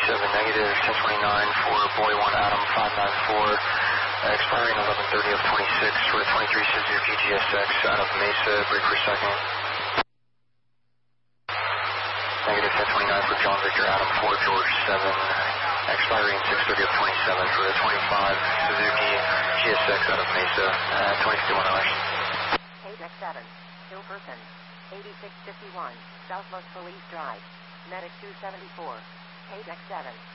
negative, 1029 for Boy 1 Adam 594, expiring 11:30 of 26 for the 23 Suzuki GSX out of Mesa, break per second. Negative 1029 for John Victor Adam 4 George 7, expiring 6:30 of 27 for the 25 Suzuki GSX out of Mesa at 2051 hours. Page X7, Hilperson, 8651, Southwest Police Drive, Medic 274, Page X7.